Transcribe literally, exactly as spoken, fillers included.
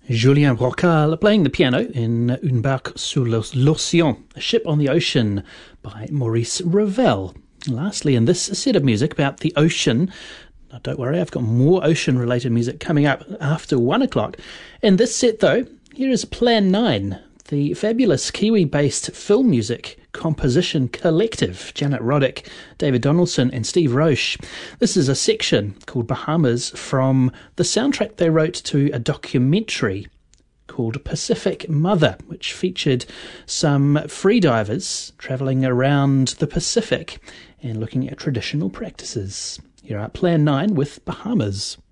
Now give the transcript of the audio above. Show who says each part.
Speaker 1: Julien Roccal playing the piano in Une barque sur l'océan, A Ship on the Ocean by Maurice Ravel. Lastly, in this set of music about the ocean, now don't worry, I've got more ocean-related music coming up after one o'clock. In this set, though, here is Plan nine, the fabulous Kiwi-based film music composition collective, Janet Roddick, David Donaldson and Steve Roche. This is a section called Bahamas from the soundtrack they wrote to a documentary called Pacific Mother, which featured some freedivers travelling around the Pacific and looking at traditional practices. Here are Plan nine with Bahamas.